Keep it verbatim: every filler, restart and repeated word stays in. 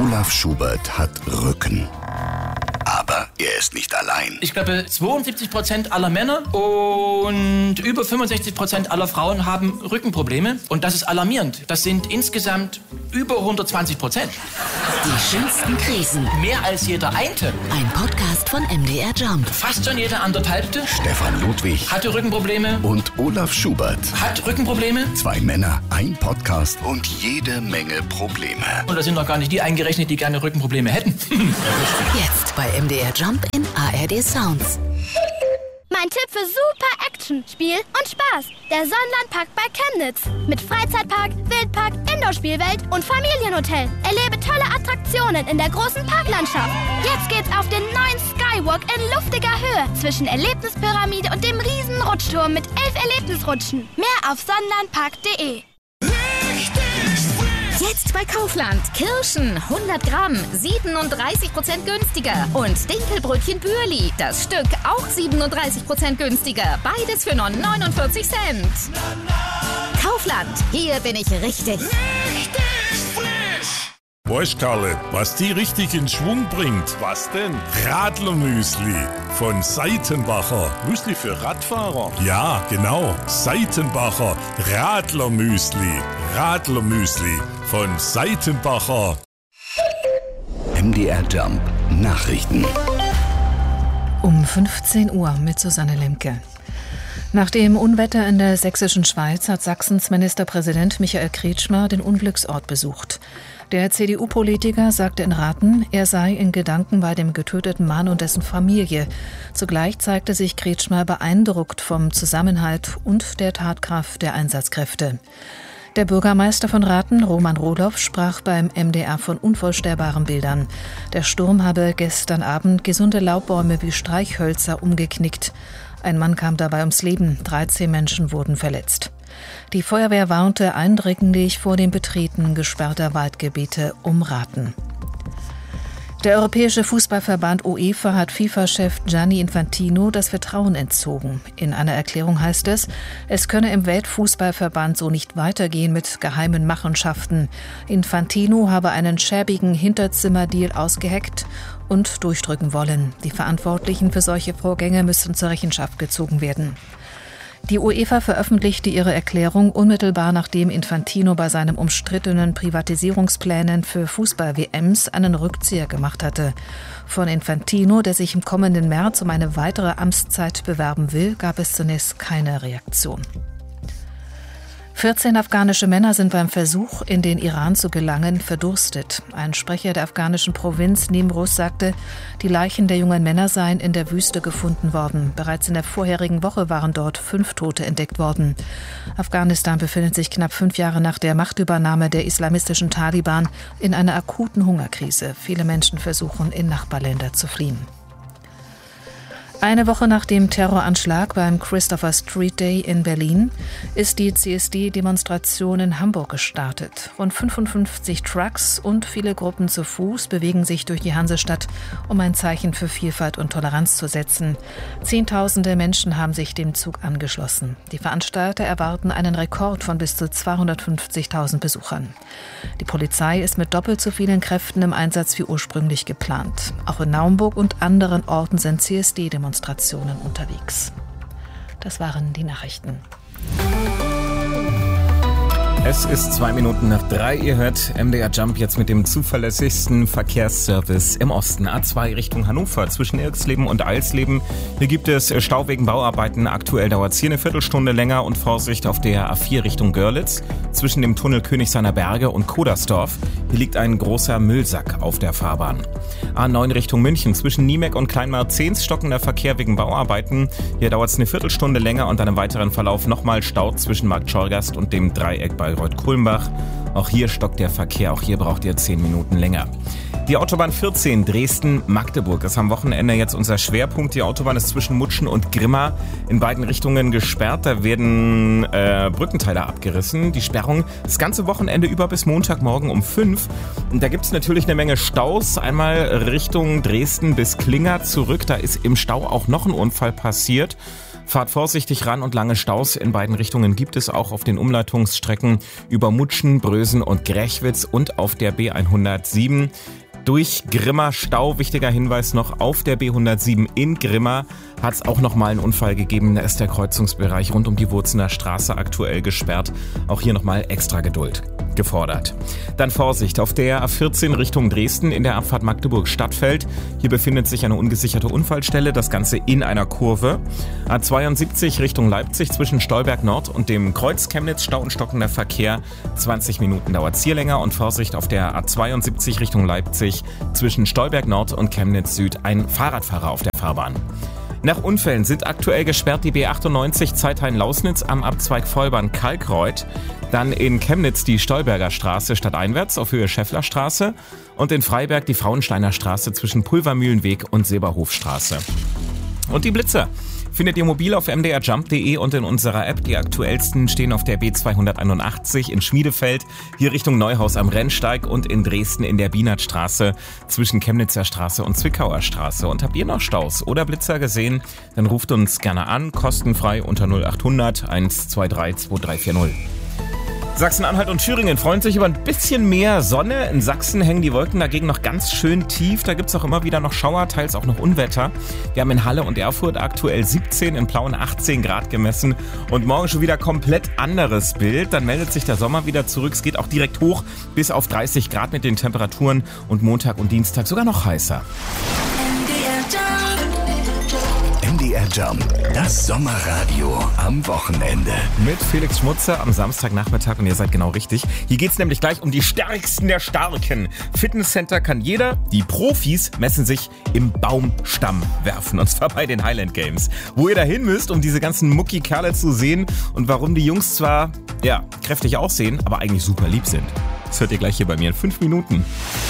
Olaf Schubert hat Rücken. Aber er ist nicht allein. Ich glaube, zweiundsiebzig Prozent aller Männer und über fünfundsechzig Prozent aller Frauen haben Rückenprobleme. Und das ist alarmierend. Das sind insgesamt über hundertzwanzig Prozent. Die schönsten Krisen. Mehr als jeder Einte. Ein Podcast von M D R Jump. Fast schon jeder anderthalbte. Stefan Ludwig Hatte Rückenprobleme. und Olaf Schubert. Hat Rückenprobleme. Zwei Männer, ein Podcast und jede Menge Probleme. Und da sind noch gar nicht die eingerechnet, die gerne Rückenprobleme hätten. Jetzt bei M D R Jump in A R D Sounds. Mein Tipp für super Action, Spiel und Spaß. Der Sonnenlandpark bei Chemnitz. Mit Freizeitpark, Wildpark, Indoor-Spielwelt und Familienhotel. Erlebe tolle Attraktionen in der großen Parklandschaft. Jetzt geht's auf den neuen Skywalk in luftiger Höhe zwischen Erlebnispyramide und dem riesen Rutschturm mit elf Erlebnisrutschen. Mehr auf sonnenlandpark punkt de. Jetzt bei Kaufland. Kirschen hundert Gramm, siebenunddreißig Prozent günstiger. Und Dinkelbrötchen Bürli, das Stück auch siebenunddreißig Prozent günstiger. Beides für nur neunundvierzig Cent. Kaufland, hier bin ich richtig. Weißt Karle, was die richtig in Schwung bringt? Was denn? Radlermüsli von Seitenbacher. Müsli für Radfahrer? Ja, genau. Seitenbacher Radlermüsli. Radlermüsli von Seitenbacher. M D R Jump Nachrichten. Um fünfzehn Uhr mit Susanne Lemke. Nach dem Unwetter in der sächsischen Schweiz hat Sachsens Ministerpräsident Michael Kretschmer den Unglücksort besucht. Der C D U-Politiker sagte in Rathen, er sei in Gedanken bei dem getöteten Mann und dessen Familie. Zugleich zeigte sich Kretschmer beeindruckt vom Zusammenhalt und der Tatkraft der Einsatzkräfte. Der Bürgermeister von Rathen, Roman Rohloff, sprach beim M D R von unvorstellbaren Bildern. Der Sturm habe gestern Abend gesunde Laubbäume wie Streichhölzer umgeknickt. Ein Mann kam dabei ums Leben, dreizehn Menschen wurden verletzt. Die Feuerwehr warnte eindringlich vor dem Betreten gesperrter Waldgebiete um Rathen. Der Europäische Fußballverband UEFA hat FIFA-Chef Gianni Infantino das Vertrauen entzogen. In einer Erklärung heißt es, es könne im Weltfußballverband so nicht weitergehen mit geheimen Machenschaften. Infantino habe einen schäbigen Hinterzimmerdeal ausgeheckt und durchdrücken wollen. Die Verantwortlichen für solche Vorgänge müssen zur Rechenschaft gezogen werden. Die UEFA veröffentlichte ihre Erklärung unmittelbar nachdem Infantino bei seinen umstrittenen Privatisierungsplänen für Fußball-W Ms einen Rückzieher gemacht hatte. Von Infantino, der sich im kommenden März um eine weitere Amtszeit bewerben will, gab es zunächst keine Reaktion. vierzehn afghanische Männer sind beim Versuch, in den Iran zu gelangen, verdurstet. Ein Sprecher der afghanischen Provinz Nimruz sagte, die Leichen der jungen Männer seien in der Wüste gefunden worden. Bereits in der vorherigen Woche waren dort fünf Tote entdeckt worden. Afghanistan befindet sich knapp fünf Jahre nach der Machtübernahme der islamistischen Taliban in einer akuten Hungerkrise. Viele Menschen versuchen, in Nachbarländer zu fliehen. Eine Woche nach dem Terroranschlag beim Christopher Street Day in Berlin ist die C S D-Demonstration in Hamburg gestartet. Rund fünfundfünfzig Trucks und viele Gruppen zu Fuß bewegen sich durch die Hansestadt, um ein Zeichen für Vielfalt und Toleranz zu setzen. Zehntausende Menschen haben sich dem Zug angeschlossen. Die Veranstalter erwarten einen Rekord von bis zu zweihundertfünfzigtausend Besuchern. Die Polizei ist mit doppelt so vielen Kräften im Einsatz wie ursprünglich geplant. Auch in Naumburg und anderen Orten sind C S D-Demonstrationen Demonstrationen unterwegs. Das waren die Nachrichten. Es ist zwei Minuten nach drei. Ihr hört M D R Jump jetzt mit dem zuverlässigsten Verkehrsservice im Osten. A zwei Richtung Hannover zwischen Irxleben und Eilsleben. Hier gibt es Stau wegen Bauarbeiten. Aktuell dauert es hier eine Viertelstunde länger und Vorsicht auf der A vier Richtung Görlitz zwischen dem Tunnel König seiner Berge und Kodersdorf. Hier liegt ein großer Müllsack auf der Fahrbahn. A neun Richtung München zwischen Niemeck und Kleinmarzens stockender Verkehr wegen Bauarbeiten. Hier dauert es eine Viertelstunde länger und dann im weiteren Verlauf nochmal Stau zwischen Marktschorgast und dem Dreieck bei Reuth-Kulmbach. Auch hier stockt der Verkehr, auch hier braucht ihr zehn Minuten länger. Die Autobahn vierzehn Dresden-Magdeburg ist am Wochenende jetzt unser Schwerpunkt. Die Autobahn ist zwischen Mutschen und Grimma in beiden Richtungen gesperrt. Da werden äh, Brückenteile abgerissen. Die Sperrung das ganze Wochenende über bis Montagmorgen um fünf. Und da gibt es natürlich eine Menge Staus. Einmal Richtung Dresden bis Klinger zurück. Da ist im Stau auch noch ein Unfall passiert. Fahrt vorsichtig ran und lange Staus in beiden Richtungen gibt es auch auf den Umleitungsstrecken über Mutschen, Brösen und Grechwitz und auf der B hundertsieben. Durch Grimma Stau, wichtiger Hinweis noch, auf der B hundertsieben in Grimma hat es auch nochmal einen Unfall gegeben. Da ist der Kreuzungsbereich rund um die Wurzener Straße aktuell gesperrt. Auch hier nochmal extra Geduld gefordert. Dann Vorsicht auf der A vierzehn Richtung Dresden in der Abfahrt Magdeburg-Stadtfeld. Hier befindet sich eine ungesicherte Unfallstelle, das Ganze in einer Kurve. A zweiundsiebzig Richtung Leipzig zwischen Stolberg Nord und dem Kreuz Chemnitz, Stau und stockender Verkehr. zwanzig Minuten dauert es hier länger. Und Vorsicht auf der A zweiundsiebzig Richtung Leipzig zwischen Stolberg Nord und Chemnitz Süd, ein Fahrradfahrer auf der Fahrbahn. Nach Unfällen sind aktuell gesperrt die B achtundneunzig Zeithain-Lausnitz am Abzweig Vollbahn-Kalkreuth. Dann in Chemnitz die Stolberger Straße stadteinwärts auf Höhe Schäfflerstraße. Und in Freiberg die Frauensteiner Straße zwischen Pulvermühlenweg und Silberhofstraße. Und die Blitzer findet ihr mobil auf m d r jump punkt d e und in unserer App. Die aktuellsten stehen auf der B zweihunderteinundachtzig in Schmiedefeld, hier Richtung Neuhaus am Rennsteig und in Dresden in der Bienertstraße zwischen Chemnitzer Straße und Zwickauer Straße. Und habt ihr noch Staus oder Blitzer gesehen, dann ruft uns gerne an, kostenfrei unter null achthundert eins zwei drei zwei drei vier null. Sachsen-Anhalt und Thüringen freuen sich über ein bisschen mehr Sonne. In Sachsen hängen die Wolken dagegen noch ganz schön tief. Da gibt es auch immer wieder noch Schauer, teils auch noch Unwetter. Wir haben in Halle und Erfurt aktuell siebzehn, in Plauen achtzehn Grad gemessen. Und morgen schon wieder komplett anderes Bild. Dann meldet sich der Sommer wieder zurück. Es geht auch direkt hoch bis auf dreißig Grad mit den Temperaturen. Und Montag und Dienstag sogar noch heißer. M D R Jump, das Sommerradio am Wochenende. Mit Felix Schmutzer am Samstagnachmittag und ihr seid genau richtig. Hier geht's nämlich gleich um die Stärksten der Starken. Fitnesscenter kann jeder, die Profis messen sich im Baumstamm werfen. Und zwar bei den Highland Games. Wo ihr dahin müsst, um diese ganzen Mucki-Kerle zu sehen und warum die Jungs zwar, ja, kräftig aussehen, aber eigentlich super lieb sind. Das hört ihr gleich hier bei mir in fünf Minuten.